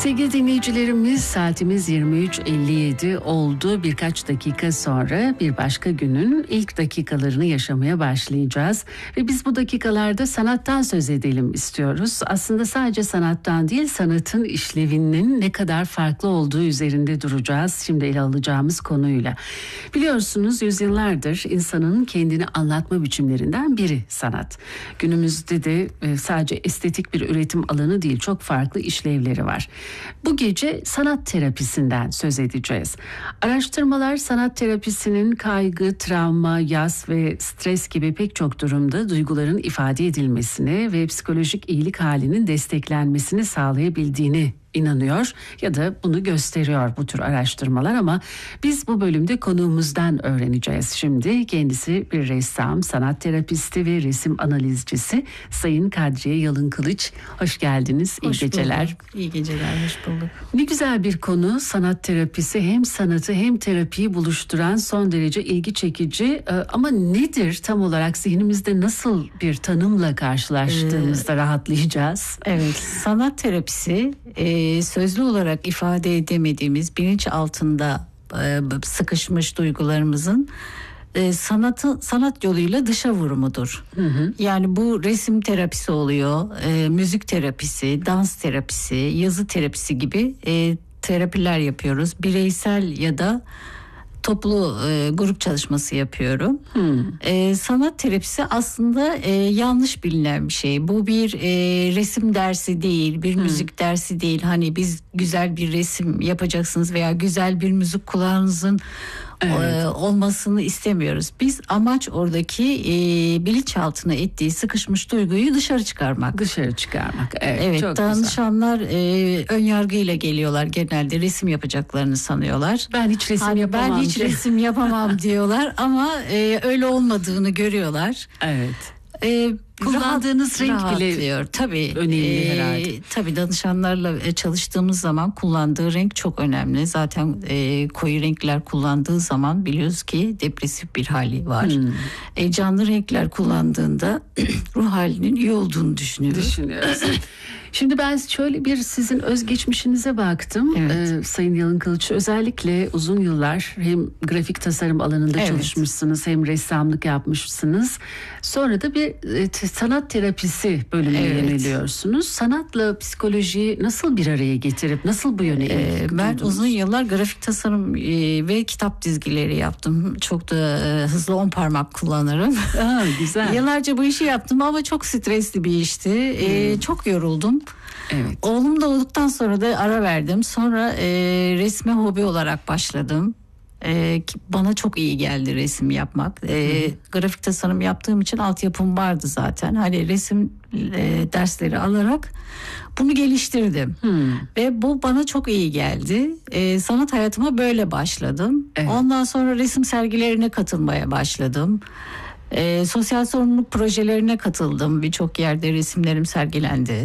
Sevgili dinleyicilerimiz, saatimiz 23.57 oldu. Birkaç dakika sonra bir başka günün ilk dakikalarını yaşamaya başlayacağız. Ve biz bu dakikalarda sanattan söz edelim istiyoruz. Aslında sadece sanattan değil, sanatın işlevinin ne kadar farklı olduğu üzerinde duracağız şimdi ele alacağımız konuyla. Biliyorsunuz yüzyıllardır insanın kendini anlatma biçimlerinden biri sanat. Günümüzde de sadece estetik bir üretim alanı değil, çok farklı işlevleri var. Bu gece sanat terapisinden söz edeceğiz. Araştırmalar sanat terapisinin kaygı, travma, yas ve stres gibi pek çok durumda duyguların ifade edilmesini ve psikolojik iyilik halinin desteklenmesini sağlayabildiğini inanıyor ya da bunu gösteriyor bu tür araştırmalar, ama biz bu bölümde konuğumuzdan öğreneceğiz şimdi. Kendisi bir ressam, sanat terapisti ve resim analizcisi Sayın Kadriye Yalınkılıç. Hoş geldiniz. İyi geceler. Bulduk. İyi geceler, hoş bulduk. Ne güzel bir konu sanat terapisi. Hem sanatı hem terapiyi buluşturan son derece ilgi çekici. Ama nedir tam olarak, zihnimizde nasıl bir tanımla karşılaştığımızda rahatlayacağız? Evet, sanat terapisi sözlü olarak ifade edemediğimiz, bilinç altında sıkışmış duygularımızın sanat yoluyla dışa vurumudur. Yani bu resim terapisi oluyor, müzik terapisi, dans terapisi, yazı terapisi gibi terapiler yapıyoruz. Bireysel ya da toplu grup çalışması yapıyorum. Sanat terapisi aslında yanlış bilinen bir şey. Bu bir resim dersi değil, bir müzik dersi değil. Hani biz güzel bir resim yapacaksınız veya güzel bir müzik kulağınızın olmasını istemiyoruz. Biz amaç oradaki bilinçaltına ettiği sıkışmış duyguyu dışarı çıkarmak. Dışarı çıkarmak. Evet, çok danışanlar ön yargıyla geliyorlar, genelde resim yapacaklarını sanıyorlar. Ben hiç resim yapamam. Ben hiç resim yapamam diyorlar ama öyle olmadığını görüyorlar. Evet. Kullandığınız renk bile tabii önemli herhalde. Tabii danışanlarla çalıştığımız zaman kullandığı renk çok önemli. Zaten koyu renkler kullandığı zaman biliyoruz ki depresif bir hali var. Canlı renkler kullandığında ruh halinin iyi olduğunu düşünüyoruz. Şimdi ben şöyle bir sizin özgeçmişinize baktım. Evet. Sayın Yalınkılıç, özellikle uzun yıllar hem grafik tasarım alanında çalışmışsınız, hem ressamlık yapmışsınız. Sonra da bir sanat terapisi bölümüne yöneliyorsunuz. Sanatla psikolojiyi nasıl bir araya getirip nasıl bu yöne ben uzun yıllar grafik tasarım ve kitap dizgileri yaptım. Çok da hızlı 10 parmak kullanırım. Güzel. Yıllarca bu işi yaptım ama çok stresli bir işti. Çok yoruldum. Evet. Oğlum doğduktan sonra da ara verdim. Sonra resme hobi olarak başladım. Bana çok iyi geldi resim yapmak. Grafik tasarım yaptığım için altyapım vardı zaten. Hani resim dersleri alarak bunu geliştirdim. Ve bu bana çok iyi geldi. Sanat hayatıma böyle başladım. Evet. Ondan sonra resim sergilerine katılmaya başladım. Sosyal sorumluluk projelerine katıldım. Birçok yerde resimlerim sergilendi.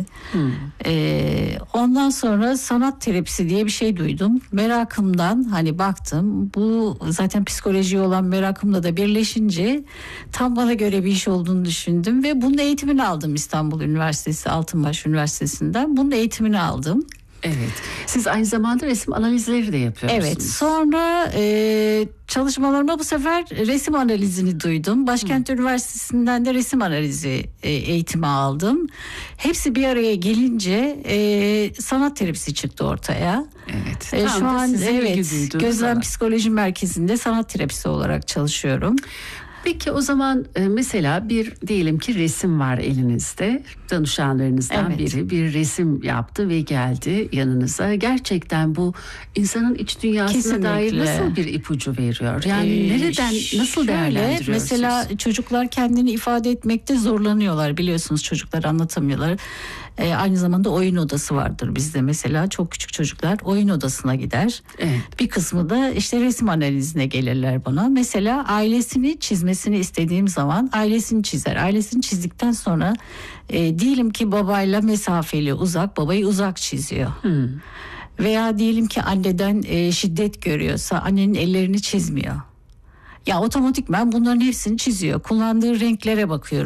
Ondan sonra sanat terapisi diye bir şey duydum. Merakımdan hani baktım. Bu zaten psikolojiye olan merakımla da birleşince tam bana göre bir iş olduğunu düşündüm ve bunun eğitimini aldım İstanbul Üniversitesi, Altınbaş Üniversitesi'nden. Bunun eğitimini aldım. Evet. Siz aynı zamanda resim analizleri de yapıyorsunuz. Evet. Sonra çalışmalarıma bu sefer resim analizini duydum. Başkent Üniversitesi'nden de resim analizi eğitimi aldım. Hepsi bir araya gelince sanat terapisi çıktı ortaya. Evet. Şu an Gözlem Psikoloji Merkezi'nde sanat terapisi olarak çalışıyorum. Peki o zaman mesela diyelim ki resim var elinizde, danışanlarınızdan biri bir resim yaptı ve geldi yanınıza. Gerçekten bu insanın iç dünyasına dair nasıl bir ipucu veriyor? Yani nereden, nasıl değerlendiriyorsunuz? Mesela çocuklar kendini ifade etmekte zorlanıyorlar, biliyorsunuz, çocuklar anlatamıyorlar. Aynı zamanda oyun odası vardır bizde mesela. Çok küçük çocuklar oyun odasına gider. Evet. Bir kısmı da işte resim analizine gelirler bana. Mesela ailesini çizmesini istediğim zaman ailesini çizer. Ailesini çizdikten sonra diyelim ki babayla mesafeli, uzak, babayı uzak çiziyor. Veya diyelim ki anneden şiddet görüyorsa annenin ellerini çizmiyor. Ya otomatikman bunların hepsini çiziyor. Kullandığı renklere bakıyorum.